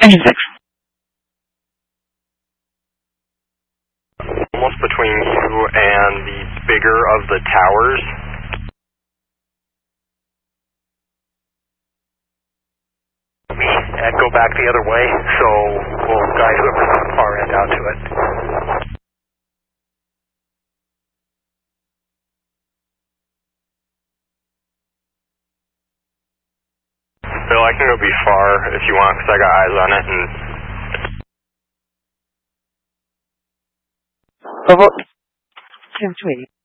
Engine 6. Almost between you and the bigger of the towers. And go back the other way, so we'll guide whoever's on the far end out to it. Bill, I can go be far if you want, because I got eyes on it. And Bravo 280.